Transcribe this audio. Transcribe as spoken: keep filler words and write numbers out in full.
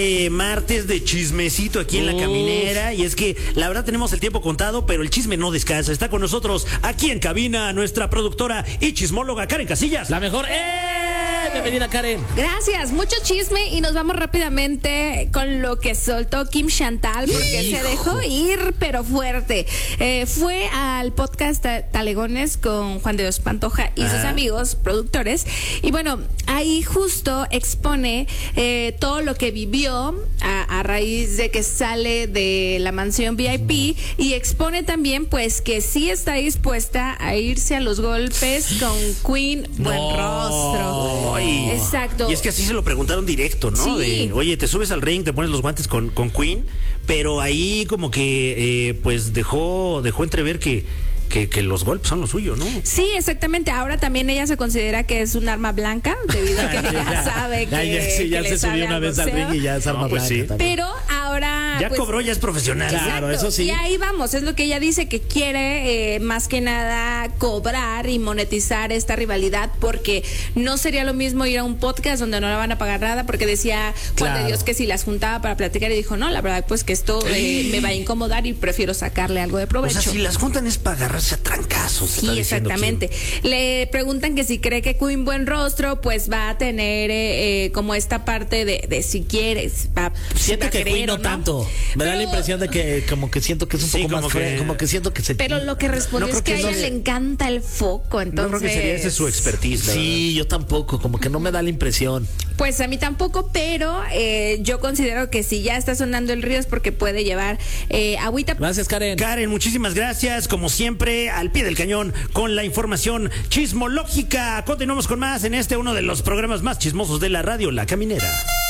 Eh, martes de chismecito aquí en La Caminera, y es que la verdad tenemos el tiempo contado, pero el chisme no descansa. Está con nosotros aquí en cabina nuestra productora y chismóloga Karen Casillas. La mejor. ¡Eh! Bienvenida, Karen. Gracias, mucho chisme y nos vamos rápidamente con lo que soltó Kim Chantal, porque Hijo. se dejó ir, pero fuerte. Eh, fue al podcast Talegones con Juan de Dios Pantoja y Ajá. sus amigos productores, y bueno, ahí justo expone eh, todo lo que vivió A, a raíz de que sale de la mansión V I P, y expone también pues que sí está dispuesta a irse a los golpes con Queen no. Buenrostro. Ay. Exacto. Y es que así se lo preguntaron directo, ¿no? Sí. De, oye, te subes al ring, te pones los guantes con, con Queen, pero ahí como que eh, pues dejó, dejó entrever que Que, que los golpes son lo suyo, ¿no? Sí, exactamente. Ahora también ella se considera que es un arma blanca, debido a que ella sabe que, ya, ya, sí, ya que se le subió una vez al ring y ya es arma no, pues blanca. Sí. Pero ahora... Ya pues, cobró, ya es profesional. Claro, exacto, eso sí. Y ahí vamos, es lo que ella dice, que quiere eh, más que nada cobrar y monetizar esta rivalidad, porque no sería lo mismo ir a un podcast donde no le van a pagar nada, porque decía Juan claro. de Dios que si las juntaba para platicar, y dijo, no, la verdad pues que esto eh, me va a incomodar y prefiero sacarle algo de provecho. O sea, si las juntan es para agarrarse a trancazos. Sí, exactamente. Le preguntan que si cree que Queen Buenrostro pues va a tener eh, eh, como esta parte de, de si quieres. Va, siento va que creer, Queen no, no tanto. Me pero, da la impresión de que como que siento que es un sí, poco como más que, feo, como que siento que se... Pero lo que responde no es que, que a ella no le encanta el foco, entonces... No creo que sería ese su expertise. Sí, yo tampoco, como que no me da la impresión. Pues a mí tampoco, pero eh, yo considero que si ya está sonando el río es porque puede llevar eh, agüita. Gracias, Karen. Karen, muchísimas gracias. Como siempre, al pie del cañón con la información chismológica. Continuamos con más en este uno de los programas más chismosos de la radio, La Caminera.